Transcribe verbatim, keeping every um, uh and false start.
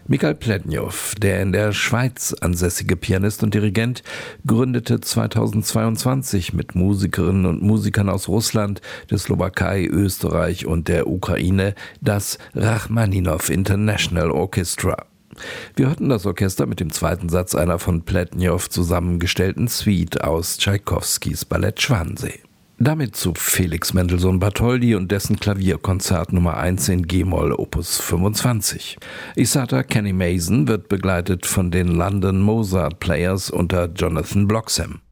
Mikhail Plednjow, der in der Schweiz ansässige Pianist und Dirigent, gründete zweitausendzweiundzwanzig mit Musikerinnen und Musikern aus Russland, der Slowakei, Österreich und der Ukraine das Rachmaninow International Orchestra. Wir hörten das Orchester mit dem zweiten Satz einer von Plednjow zusammengestellten Suite aus Tschaikowskis Ballett Schwansee. Damit zu Felix Mendelssohn Bartholdy und dessen Klavierkonzert Nummer eins in G-Moll Opus fünfundzwanzig. Isata Kenny Mason wird begleitet von den London Mozart Players unter Jonathan Bloxham.